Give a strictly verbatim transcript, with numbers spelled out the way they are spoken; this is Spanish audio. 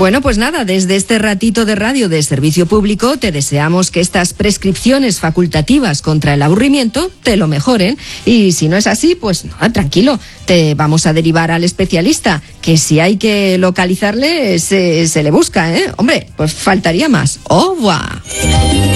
Bueno, pues nada, desde este ratito de radio de servicio público te deseamos que estas prescripciones facultativas contra el aburrimiento te lo mejoren. Y si no es así, pues no, tranquilo, te vamos a derivar al especialista, que si hay que localizarle, se, se le busca, ¿eh? Hombre, pues faltaría más. ¡Au revoir!